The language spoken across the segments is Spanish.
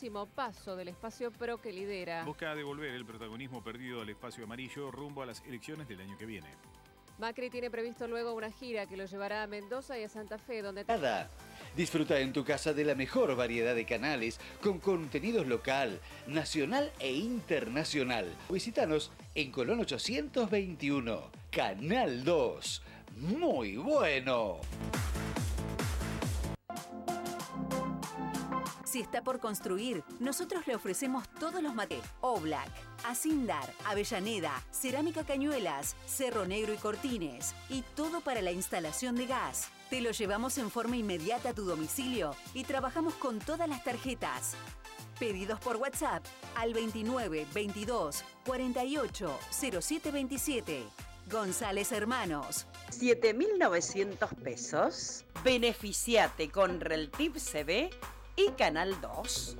próximo paso del espacio PRO que lidera. Busca devolver el protagonismo perdido al espacio amarillo rumbo a las elecciones del año que viene. Macri tiene previsto luego una gira que lo llevará a Mendoza y a Santa Fe, donde... Disfruta en tu casa de la mejor variedad de canales con contenidos local, nacional e internacional. Visítanos en Colón 821, Canal 2. ¡Muy bueno! Si está por construir, nosotros le ofrecemos todos los materiales. Oblak, Acindar, Avellaneda, Cerámica Cañuelas, Cerro Negro y Cortines. Y todo para la instalación de gas. Te lo llevamos en forma inmediata a tu domicilio y trabajamos con todas las tarjetas. Pedidos por WhatsApp al 29 22 48 07 27. González Hermanos. 7.900 pesos. Beneficiate con Reltip CB y Canal 2.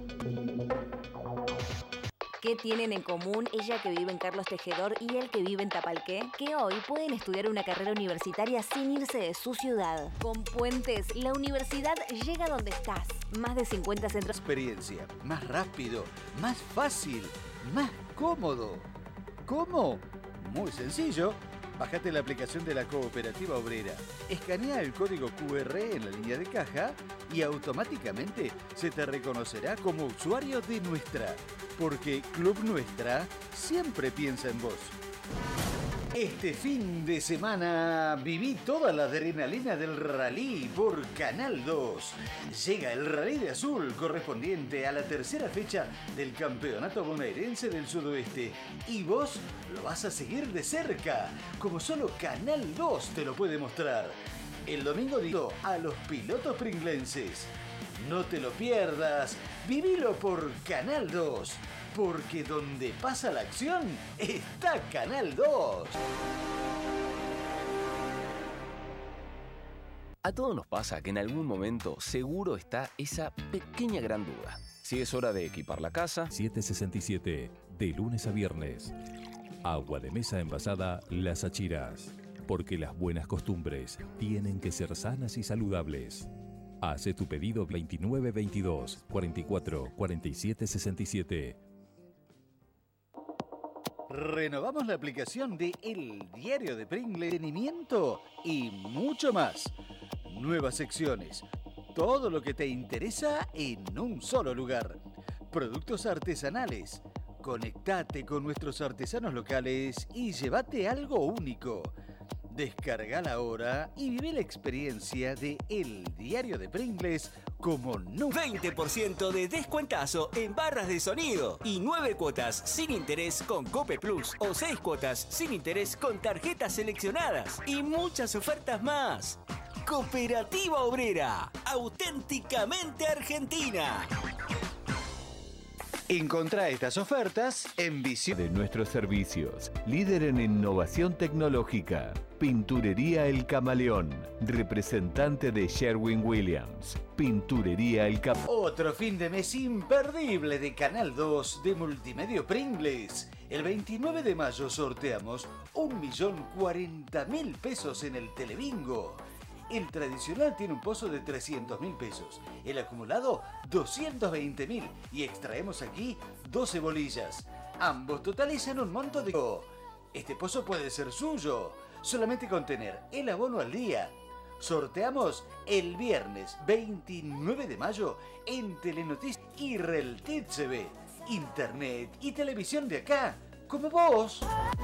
¿Qué tienen en común ella que vive en Carlos Tejedor y él que vive en Tapalqué? Que hoy pueden estudiar una carrera universitaria sin irse de su ciudad. Con Puentes, la universidad llega donde estás. Más de 50 centros. Experiencia, más rápido, más fácil, más cómodo. ¿Cómo? Muy sencillo. Bájate la aplicación de la Cooperativa Obrera, escanea el código QR en la línea de caja y automáticamente se te reconocerá como usuario de Nuestra, porque Club Nuestra siempre piensa en vos. Este fin de semana viví toda la adrenalina del rally por Canal 2. Llega el Rally de Azul correspondiente a la tercera fecha del Campeonato Bonaerense del Sudoeste. Y vos lo vas a seguir de cerca, como solo Canal 2 te lo puede mostrar. El domingo digo a los pilotos pringlenses. No te lo pierdas, vivilo por Canal 2. Porque donde pasa la acción está Canal 2. A todos nos pasa que en algún momento seguro está esa pequeña gran duda. Si es hora de equipar la casa. 767, de lunes a viernes. Agua de mesa envasada Las Achiras. Porque las buenas costumbres tienen que ser sanas y saludables. Hace tu pedido 2922 44 47 67. Renovamos la aplicación de El Diario de Pringles, entretenimiento y mucho más. Nuevas secciones, todo lo que te interesa en un solo lugar. Productos artesanales. Conectate con nuestros artesanos locales y llévate algo único. Descargala ahora y vive la experiencia de El Diario de Pringles como nunca. 20% de descuentazo en barras de sonido y 9 cuotas sin interés con Cope Plus o 6 cuotas sin interés con tarjetas seleccionadas y muchas ofertas más. Cooperativa Obrera, auténticamente argentina. Encontrá estas ofertas en Visión de nuestros servicios. Líder en innovación tecnológica. Pinturería El Camaleón. Representante de Sherwin-Williams. Pinturería El Camaleón. Otro fin de mes imperdible de Canal 2 de Multimedio Pringles. El 29 de mayo sorteamos 1.040.000 pesos en el Telebingo. El tradicional tiene un pozo de 300.000 pesos, el acumulado 220.000 y extraemos aquí 12 bolillas. Ambos totalizan un monto de... Este pozo puede ser suyo, solamente con tener el abono al día. Sorteamos el viernes 29 de mayo en Telenoticias y Reltip CB, internet y televisión de acá, como vos.